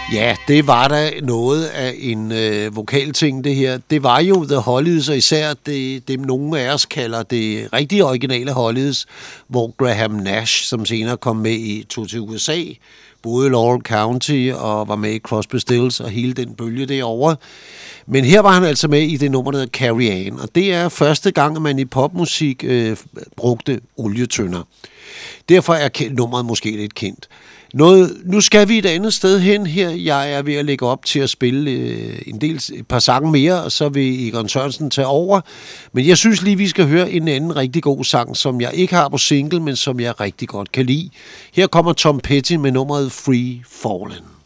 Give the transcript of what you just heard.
Ja, det var da noget af en vokalting, det her. Det var jo The Hollies, og især det nogle af os kalder det rigtige originale Hollies, hvor Graham Nash, som senere kom med tog til USA, boede i Laurel County og var med i Crosby, Stills og hele den bølge derovre. Men her var han altså med i det nummer, der hedder Carrie Ann, og det er første gang, at man i popmusik brugte olietønder. Derfor er nummeret måske lidt kendt. Nu skal vi et andet sted hen her. Jeg er ved at lægge op til at spille et par sange mere, og så vil Egon Sørensen tage over. Men jeg synes lige, vi skal høre en anden rigtig god sang, som jeg ikke har på single, men som jeg rigtig godt kan lide. Her kommer Tom Petty med nummeret Free Fallin'.